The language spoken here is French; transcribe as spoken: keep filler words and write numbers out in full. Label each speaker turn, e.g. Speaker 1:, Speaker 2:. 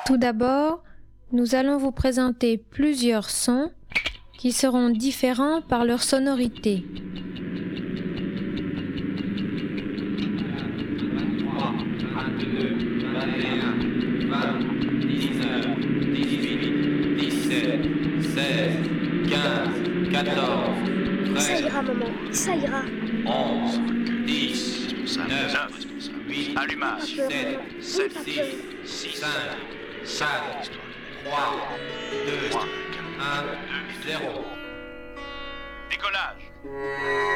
Speaker 1: Tout d'abord, nous allons vous présenter plusieurs sons qui seront différents par leur sonorité.
Speaker 2: Ça ira, maman, ça ira.
Speaker 3: onze, dix, neuf, huit,
Speaker 4: allumage,
Speaker 3: sept,
Speaker 2: sept,
Speaker 3: six, six, cinq, quatre, trois, deux, un, zéro.
Speaker 4: décollage.